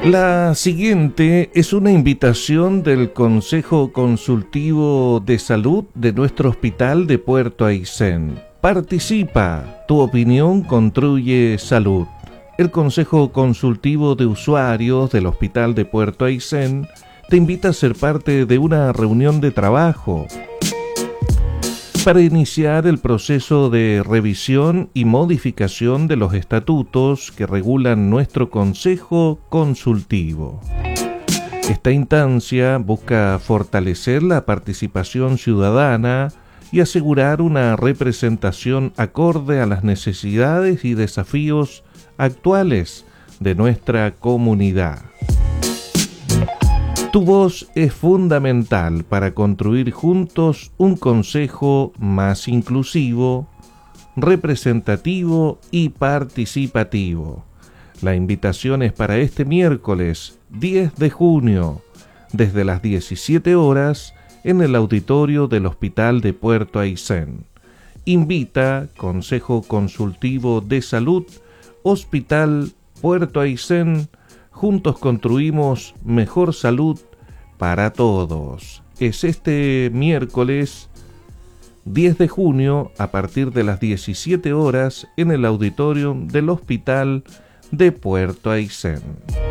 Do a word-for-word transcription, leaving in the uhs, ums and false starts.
La siguiente es una invitación del Consejo Consultivo de Salud de nuestro Hospital de Puerto Aysén. Participa, tu opinión construye salud. El Consejo Consultivo de Usuarios del Hospital de Puerto Aysén te invita a ser parte de una reunión de trabajo para iniciar el proceso de revisión y modificación de los estatutos que regulan nuestro Consejo Consultivo. Esta instancia busca fortalecer la participación ciudadana y asegurar una representación acorde a las necesidades y desafíos actuales de nuestra comunidad. Tu voz es fundamental para construir juntos un consejo más inclusivo, representativo y participativo. La invitación es para este miércoles diez de junio, desde las diecisiete horas, en el auditorio del Hospital de Puerto Aysén. Invita Consejo Consultivo de Salud, Hospital Puerto Aysén. Juntos construimos mejor salud para todos. Es este miércoles diez de junio a partir de las diecisiete horas en el auditorio del Hospital de Puerto Aysén.